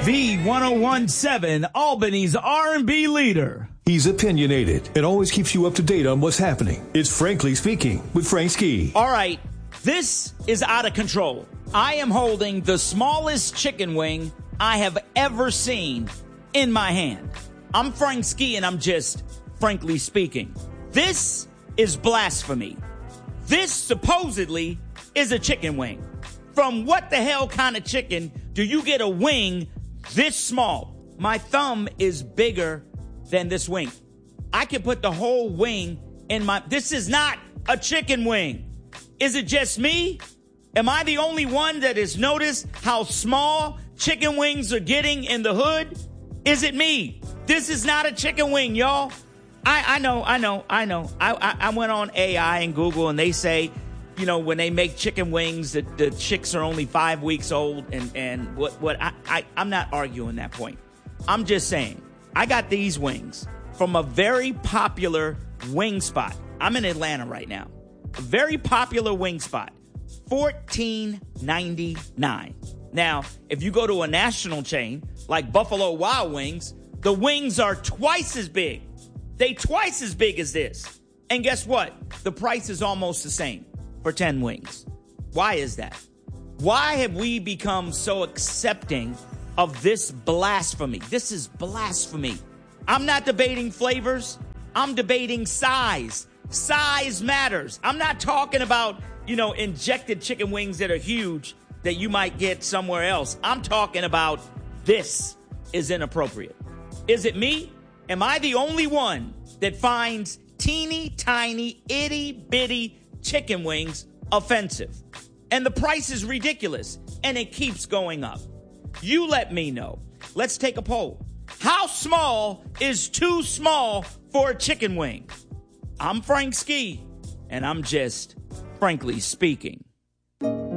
The 101.7 Albany's R&B leader. He's opinionated and always keeps you up to date on what's happening. It's Frankly Speaking with Frank Ski. All right, this is out of control. I am holding the smallest chicken wing I have ever seen in my hand. I'm Frank Ski and I'm just frankly speaking. This is blasphemy. This supposedly is a chicken wing. From what the hell kind of chicken do you get a wing this small? My thumb is bigger than this wing. I can put the whole wing in my... This is not a chicken wing. Is it just me? Am I the only one that has noticed how small chicken wings are getting in the hood? Is it me? This is not a chicken wing, y'all. I know. I went on AI and Google and they say, you know, when they make chicken wings, the chicks are only 5 weeks old and what I'm not arguing that point. I'm just saying, I got these wings from a very popular wing spot. I'm in Atlanta right now. A very popular wing spot. $14.99. Now, if you go to a national chain like Buffalo Wild Wings, the wings are twice as big. They twice as big as this. And guess what? The price is almost the same for 10 wings. Why is that? Why have we become so accepting of this blasphemy? This is blasphemy. I'm not debating flavors. I'm debating size. Size matters. I'm not talking about, injected chicken wings that are huge that you might get somewhere else. I'm talking about this is inappropriate. Is it me? Am I the only one that finds teeny tiny itty bitty chicken wings offensive? And the price is ridiculous and it keeps going up. You let me know. Let's take a poll. How small is too small for a chicken wing? I'm Frank Ski and I'm just frankly speaking.